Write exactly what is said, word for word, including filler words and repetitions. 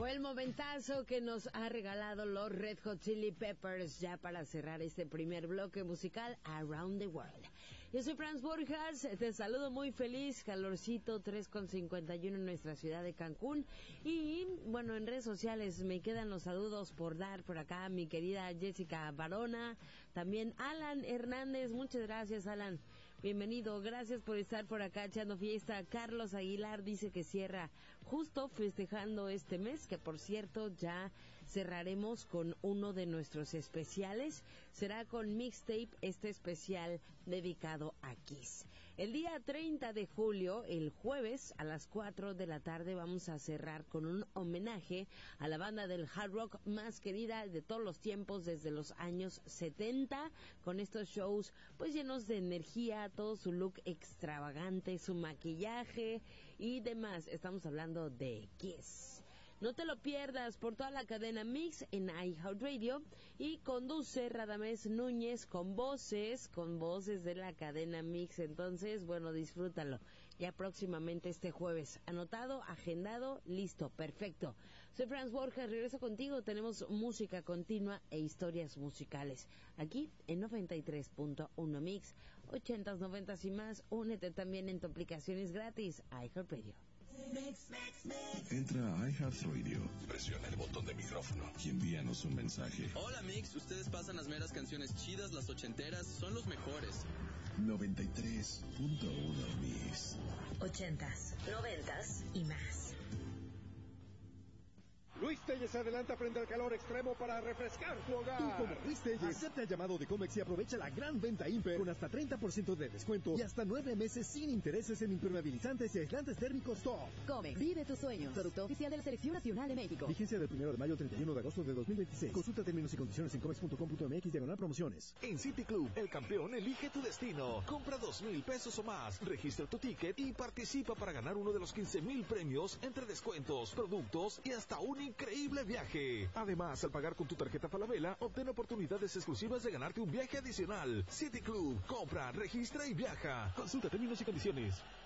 Fue el momentazo que nos ha regalado los Red Hot Chili Peppers ya para cerrar este primer bloque musical Around the World. Yo soy Franz Borjas, te saludo muy feliz, calorcito tres con cincuenta y uno en nuestra ciudad de Cancún. Y bueno, en redes sociales me quedan los saludos por dar por acá, mi querida Jessica Barona, también Alan Hernández, muchas gracias Alan. Bienvenido, gracias por estar por acá echando fiesta. Carlos Aguilar dice que cierra justo festejando este mes, que por cierto ya cerraremos con uno de nuestros especiales. Será con Mixtape, este especial dedicado a Kiss. El día treinta de julio, el jueves, a las cuatro de la tarde, vamos a cerrar con un homenaje a la banda del hard rock más querida de todos los tiempos, desde los años setenta, con estos shows pues llenos de energía, todo su look extravagante, su maquillaje y demás. Estamos hablando de Kiss. No te lo pierdas por toda la cadena Mix en iHeartRadio, y conduce Radamés Núñez con voces, con voces de la cadena Mix. Entonces, bueno, disfrútalo. Ya próximamente este jueves. Anotado, agendado, listo, perfecto. Soy Franz Borjas, regreso contigo. Tenemos música continua e historias musicales. Aquí en noventa y tres punto uno Mix, ochentas, noventas y más. Únete también en tu aplicaciones gratis, iHeartRadio. Mix, mix, mix. Entra a iHeartRadio, presiona el botón de micrófono y envíanos un mensaje. Hola Mix, ustedes pasan las meras canciones chidas, las ochenteras, son los mejores. noventa y tres punto uno Mix. Ochentas, noventas y más. Luis Telles se adelanta frente al calor extremo para refrescar tu hogar. Tú, como Luis Telles, acepta el llamado de Comex y aprovecha la gran venta Imper con hasta treinta por ciento de descuento y hasta nueve meses sin intereses en impermeabilizantes y aislantes térmicos Top. Comex, vive tus sueños. Producto oficial de la Selección Nacional de México. Vigencia del primero de mayo al treinta y uno de agosto de dos mil veintiséis. Consulta términos y condiciones en comex punto com punto mx diagonal promociones. En City Club, el campeón elige tu destino. Compra dos mil pesos o más, registra tu ticket y participa para ganar uno de los quince mil premios entre descuentos, productos y hasta un increíble viaje. Además, al pagar con tu tarjeta Falabella, obtén oportunidades exclusivas de ganarte un viaje adicional. City Club, compra, registra y viaja. Consulta términos y condiciones.